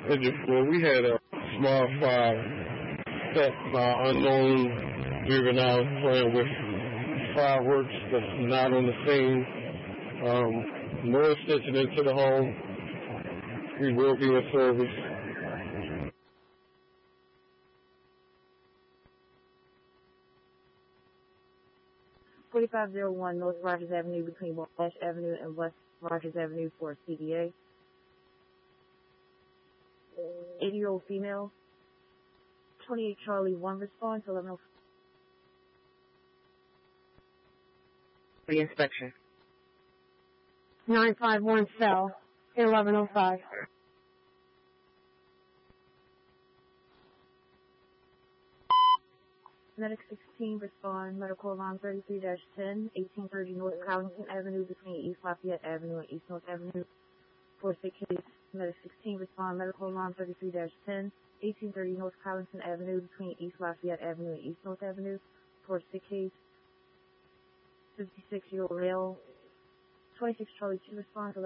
Well, we had a small fire set by unknown juveniles playing with fireworks that's not on the scene. No extension into the home. We will be in service. $4501 North Rogers Avenue between Wabash Avenue and West Rogers Avenue for CDA. 80-year-old female. 28 Charlie 1 response, 1104. Reinspection. 951 cell, 1105. Medic 16 respond, medical alarm 33-10, 1830 North Collington Avenue between East Lafayette Avenue and East North Avenue for sick case. Medic 16 respond, medical alarm 33-10, 1830 North Collington Avenue between East Lafayette Avenue and East North Avenue for sick case. 56-year-old male. 26 Charlie 2 response.